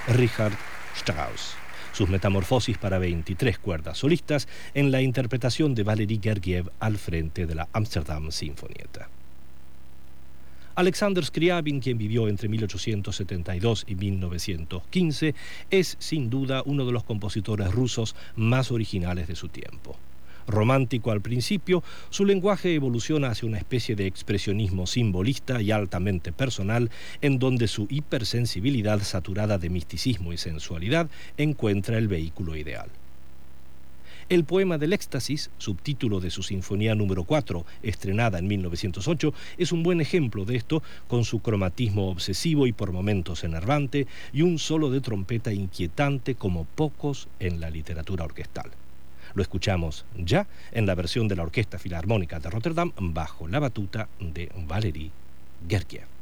Richard Strauss. Sus metamorfosis para 23 cuerdas solistas en la interpretación de Valery Gergiev al frente de la Amsterdam Sinfonietta. Alexander Scriabin, quien vivió entre 1872 y 1915, es sin duda uno de los compositores rusos más originales de su tiempo. Romántico al principio, su lenguaje evoluciona hacia una especie de expresionismo simbolista y altamente personal, en donde su hipersensibilidad saturada de misticismo y sensualidad encuentra el vehículo ideal. El poema del éxtasis, subtítulo de su Sinfonía número 4, estrenada en 1908, es un buen ejemplo de esto, con su cromatismo obsesivo y por momentos enervante, y un solo de trompeta inquietante como pocos en la literatura orquestal. Lo escuchamos ya en la versión de la Orquesta Filarmónica de Rotterdam bajo la batuta de Valery Gergiev.